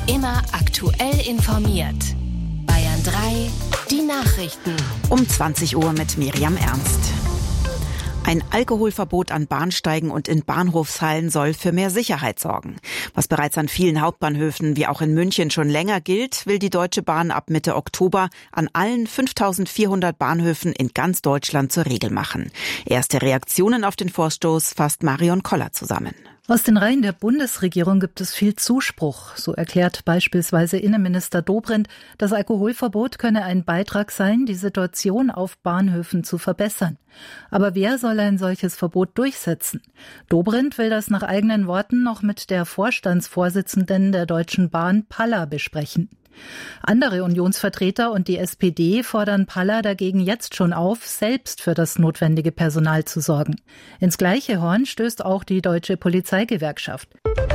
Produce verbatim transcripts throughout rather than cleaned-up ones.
Immer aktuell informiert. Bayern drei, die Nachrichten. Um zwanzig Uhr mit Miriam Ernst. Ein Alkoholverbot an Bahnsteigen und in Bahnhofshallen soll für mehr Sicherheit sorgen. Was bereits an vielen Hauptbahnhöfen wie auch in München schon länger gilt, will die Deutsche Bahn ab Mitte Oktober an allen fünftausendvierhundert Bahnhöfen in ganz Deutschland zur Regel machen. Erste Reaktionen auf den Vorstoß fasst Marion Koller zusammen. Aus den Reihen der Bundesregierung gibt es viel Zuspruch. So erklärt beispielsweise Innenminister Dobrindt, das Alkoholverbot könne ein Beitrag sein, die Situation auf Bahnhöfen zu verbessern. Aber wer soll ein solches Verbot durchsetzen? Dobrindt will das nach eigenen Worten noch mit der Vorstandsvorsitzenden der Deutschen Bahn, Palla, besprechen. Andere Unionsvertreter und die S P D fordern Palla dagegen jetzt schon auf, selbst für das notwendige Personal zu sorgen. Ins gleiche Horn stößt auch die Deutsche Polizeigewerkschaft.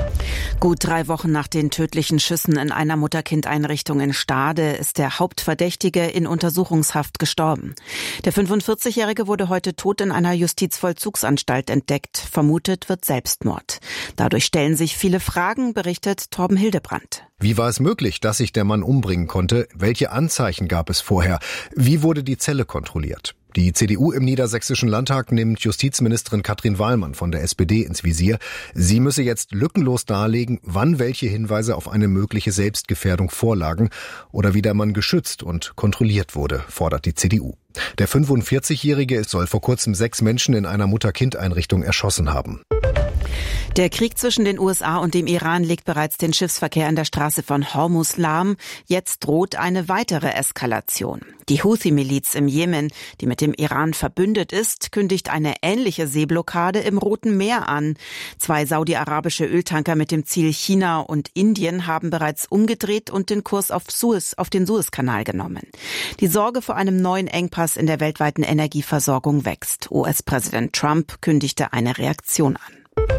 Gut drei Wochen nach den tödlichen Schüssen in einer Mutter-Kind-Einrichtung in Stade ist der Hauptverdächtige in Untersuchungshaft gestorben. Der fünfundvierzigjährige wurde heute tot in einer Justizvollzugsanstalt entdeckt. Vermutet wird Selbstmord. Dadurch stellen sich viele Fragen, berichtet Torben Hildebrandt. Wie war es möglich, dass sich der Mann umbringen konnte? Welche Anzeichen gab es vorher? Wie wurde die Zelle kontrolliert? Die C D U im Niedersächsischen Landtag nimmt Justizministerin Katrin Wallmann von der S P D ins Visier. Sie müsse jetzt lückenlos darlegen, wann welche Hinweise auf eine mögliche Selbstgefährdung vorlagen oder wie der Mann geschützt und kontrolliert wurde, fordert die C D U. Der fünfundvierzigjährige soll vor kurzem sechs Menschen in einer Mutter-Kind-Einrichtung erschossen haben. Der Krieg zwischen den U S A und dem Iran legt bereits den Schiffsverkehr an der Straße von Hormuz lahm. Jetzt droht eine weitere Eskalation. Die Houthi-Miliz im Jemen, die mit dem Iran verbündet ist, kündigt eine ähnliche Seeblockade im Roten Meer an. Zwei saudi-arabische Öltanker mit dem Ziel China und Indien haben bereits umgedreht und den Kurs auf Suez, auf den Suezkanal genommen. Die Sorge vor einem neuen Engpass in der weltweiten Energieversorgung wächst. U S-Präsident Trump kündigte eine Reaktion an.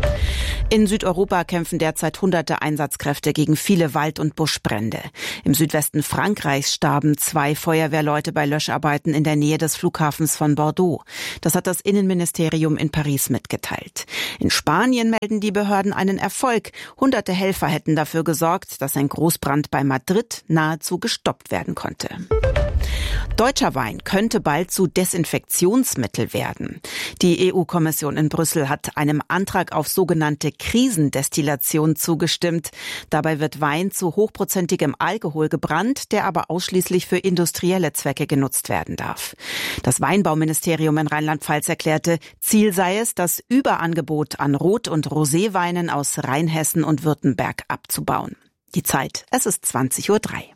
In Südeuropa kämpfen derzeit hunderte Einsatzkräfte gegen viele Wald- und Buschbrände. Im Südwesten Frankreichs starben zwei Feuerwehrleute bei Löscharbeiten in der Nähe des Flughafens von Bordeaux. Das hat das Innenministerium in Paris mitgeteilt. In Spanien melden die Behörden einen Erfolg. Hunderte Helfer hätten dafür gesorgt, dass ein Großbrand bei Madrid nahezu gestoppt werden konnte. Deutscher Wein könnte bald zu Desinfektionsmittel werden. Die E U-Kommission in Brüssel hat einem Antrag auf sogenannte Krisendestillation zugestimmt. Dabei wird Wein zu hochprozentigem Alkohol gebrannt, der aber ausschließlich für industrielle Zwecke genutzt werden darf. Das Weinbauministerium in Rheinland-Pfalz erklärte, Ziel sei es, das Überangebot an Rot- und Roséweinen aus Rheinhessen und Württemberg abzubauen. Die Zeit, es ist zwanzig Uhr drei.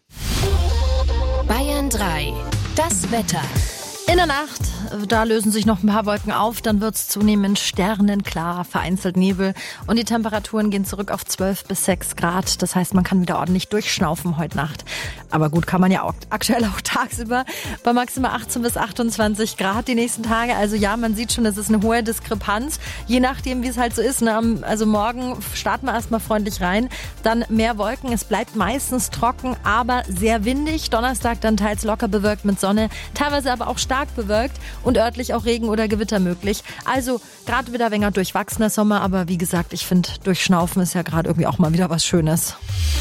Bayern drei, das Wetter. In der Nacht, da lösen sich noch ein paar Wolken auf, dann wird es zunehmend sternenklar, vereinzelt Nebel und die Temperaturen gehen zurück auf zwölf bis sechs Grad. Das heißt, man kann wieder ordentlich durchschnaufen heute Nacht. Aber gut, kann man ja auch aktuell auch tagsüber bei maximal achtzehn bis achtundzwanzig Grad die nächsten Tage. Also ja, man sieht schon, es ist eine hohe Diskrepanz, je nachdem, wie es halt so ist. Ne? Also morgen starten wir erstmal freundlich rein, dann mehr Wolken, es bleibt meistens trocken, aber sehr windig. Donnerstag dann teils locker bewölkt mit Sonne, teilweise aber auch stark bewölkt und örtlich auch Regen oder Gewitter möglich. Also gerade wieder ein wenig durchwachsener Sommer, aber wie gesagt, ich finde, durchschnaufen ist ja gerade irgendwie auch mal wieder was Schönes.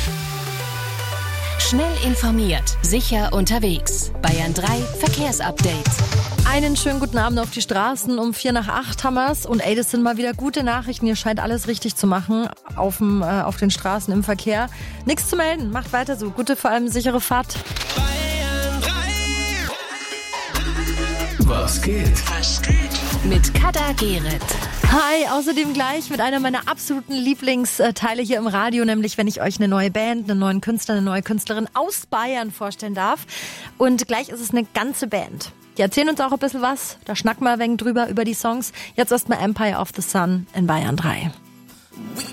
Schnell informiert, sicher unterwegs. Bayern drei Verkehrsupdate. Einen schönen guten Abend auf die Straßen. Um vier nach acht haben wir's. Und ey, das sind mal wieder gute Nachrichten. Ihr scheint alles richtig zu machen auf, dem, äh, auf den Straßen im Verkehr. Nichts zu melden. Macht weiter so. Gute, vor allem sichere Fahrt. Was geht? Was geht? Mit Kada Gerrit. Hi, außerdem gleich mit einer meiner absoluten Lieblingsteile hier im Radio, nämlich wenn ich euch eine neue Band, einen neuen Künstler, eine neue Künstlerin aus Bayern vorstellen darf. Und gleich ist es eine ganze Band. Die erzählen uns auch ein bisschen was, da schnacken wir ein wenig drüber über die Songs. Jetzt erstmal Empire of the Sun in Bayern drei.